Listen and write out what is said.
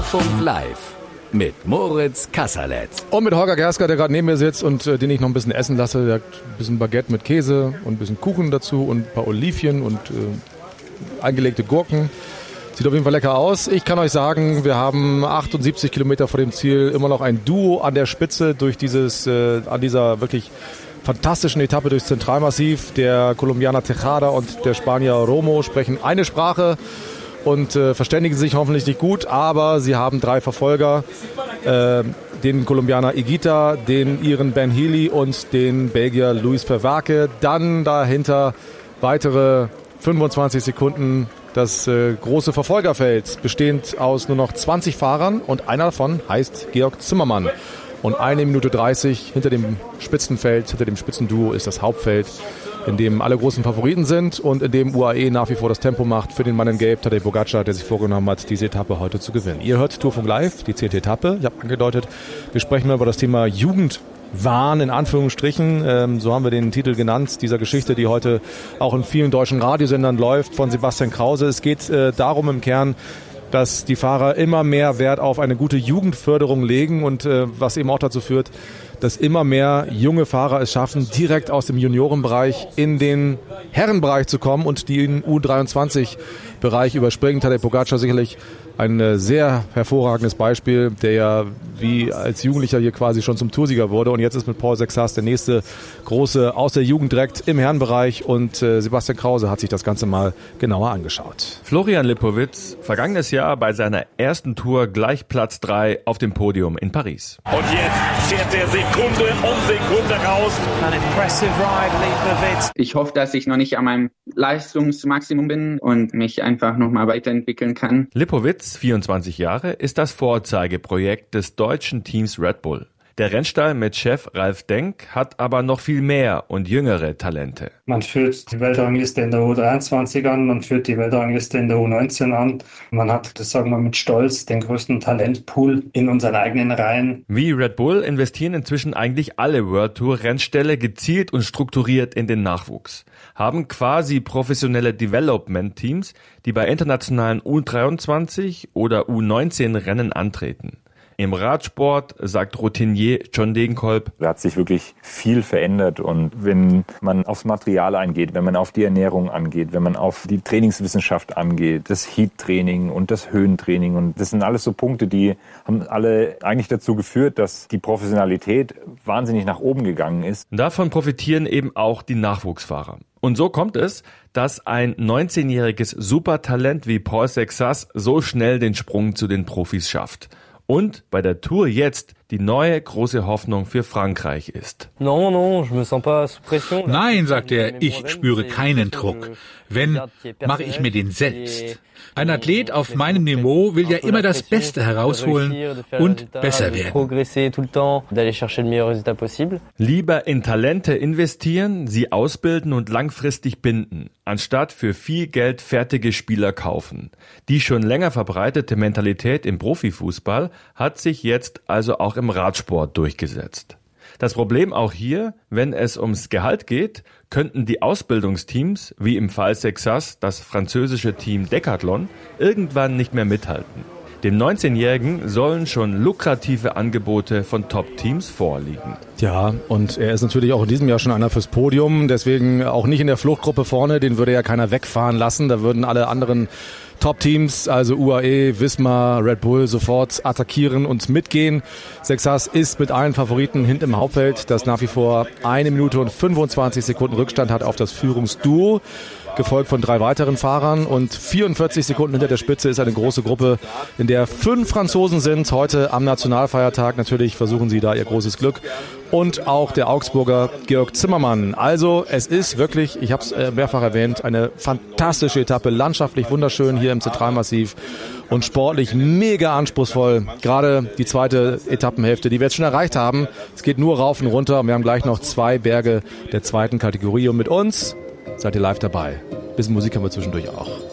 Tourfunk Live mit Moritz Kasserlet. Und mit Holger Gersker, der gerade neben mir sitzt und den ich noch ein bisschen essen lasse. Der hat ein bisschen Baguette mit Käse und ein bisschen Kuchen dazu und ein paar Olivchen und eingelegte Gurken. Sieht auf jeden Fall lecker aus. Ich kann euch sagen, wir haben 78 Kilometer vor dem Ziel immer noch ein Duo an der Spitze durch an dieser wirklich fantastischen Etappe durchs Zentralmassiv. Der Kolumbianer Tejada und der Spanier Romo sprechen eine Sprache und verständigen sich hoffentlich nicht gut, aber sie haben 3 Verfolger, den Kolumbianer Higuita, den Iren Ben Healy und den Belgier Luis Verwake. Dann dahinter weitere 25 Sekunden das große Verfolgerfeld, bestehend aus nur noch 20 Fahrern und einer davon heißt Georg Zimmermann. Und 1 Minute 30 hinter dem Spitzenfeld, hinter dem Spitzenduo ist das Hauptfeld, in dem alle großen Favoriten sind und in dem UAE nach wie vor das Tempo macht für den Mann in Gelb, Tadej Pogačar, der sich vorgenommen hat, diese Etappe heute zu gewinnen. Ihr hört Tourfunk Live, die 10. Etappe. Ich habe angedeutet, wir sprechen über das Thema Jugendwahn in Anführungsstrichen. So haben wir den Titel genannt, dieser Geschichte, die heute auch in vielen deutschen Radiosendern läuft, von Sebastian Krause. Es geht darum im Kern, dass die Fahrer immer mehr Wert auf eine gute Jugendförderung legen und was eben auch dazu führt, dass immer mehr junge Fahrer es schaffen, direkt aus dem Juniorenbereich in den Herrenbereich zu kommen und den U23-Bereich überspringen. Tadej Pogačar sicherlich ein sehr hervorragendes Beispiel, der ja wie als Jugendlicher hier quasi schon zum Toursieger wurde. Und jetzt ist mit Paul Sexas der nächste große aus der Jugend direkt im Herrenbereich. Und Sebastian Krause hat sich das Ganze mal genauer angeschaut. Florian Lipowitz, vergangenes Jahr bei seiner ersten Tour gleich Platz 3 auf dem Podium in Paris. Und jetzt fährt er Sekunde um Sekunde raus. An impressive ride, Lipowitz. Ich hoffe, dass ich noch nicht an meinem Leistungsmaximum bin und mich einfach nochmal weiterentwickeln kann. Lipowitz, 24 Jahre, ist das Vorzeigeprojekt des deutschen Teams Red Bull. Der Rennstall mit Chef Ralf Denk hat aber noch viel mehr und jüngere Talente. Man führt die Weltrangliste in der U23 an, man führt die Weltrangliste in der U19 an. Man hat, das sagen wir mit Stolz, den größten Talentpool in unseren eigenen Reihen. Wie Red Bull investieren inzwischen eigentlich alle World Tour Rennställe gezielt und strukturiert in den Nachwuchs. Haben quasi professionelle Development-Teams, die bei internationalen U23 oder U19 Rennen antreten. Im Radsport, sagt Routinier John Degenkolb, da hat sich wirklich viel verändert. Und wenn man aufs Material eingeht, wenn man auf die Ernährung angeht, wenn man auf die Trainingswissenschaft angeht, das Heat-Training und das Höhentraining, und das sind alles so Punkte, die haben alle eigentlich dazu geführt, dass die Professionalität wahnsinnig nach oben gegangen ist. Davon profitieren eben auch die Nachwuchsfahrer. Und so kommt es, dass ein 19-jähriges Supertalent wie Paul Sexas so schnell den Sprung zu den Profis schafft. Und bei der Tour jetzt die neue große Hoffnung für Frankreich ist. Nein, sagt er, ich spüre keinen Druck. Wenn, mache ich mir den selbst. Ein Athlet auf meinem Niveau will ja immer das Beste herausholen und besser werden. Lieber in Talente investieren, sie ausbilden und langfristig binden, anstatt für viel Geld fertige Spieler kaufen. Die schon länger verbreitete Mentalität im Profifußball hat sich jetzt also auch im Radsport durchgesetzt. Das Problem auch hier, wenn es ums Gehalt geht, könnten die Ausbildungsteams, wie im Fall Sexas, das französische Team Decathlon, irgendwann nicht mehr mithalten. Dem 19-Jährigen sollen schon lukrative Angebote von Top-Teams vorliegen. Ja, und er ist natürlich auch in diesem Jahr schon einer fürs Podium, deswegen auch nicht in der Fluchtgruppe vorne, den würde ja keiner wegfahren lassen, da würden alle anderen Top-Teams, also UAE, Visma, Red Bull, sofort attackieren und mitgehen. Sexas ist mit allen Favoriten hinten im Hauptfeld, das nach wie vor 1 Minute und 25 Sekunden Rückstand hat auf das Führungsduo, gefolgt von 3 weiteren Fahrern, und 44 Sekunden hinter der Spitze ist eine große Gruppe, in der 5 Franzosen sind. Heute am Nationalfeiertag natürlich versuchen sie da ihr großes Glück. Und auch der Augsburger Georg Zimmermann. Also es ist wirklich, ich habe es mehrfach erwähnt, eine fantastische Etappe, landschaftlich wunderschön hier im Zentralmassiv und sportlich mega anspruchsvoll. Gerade die zweite Etappenhälfte, die wir jetzt schon erreicht haben. Es geht nur rauf und runter und wir haben gleich noch 2 Berge der zweiten Kategorie. Und mit uns seid ihr live dabei. Bisschen Musik haben wir zwischendurch auch.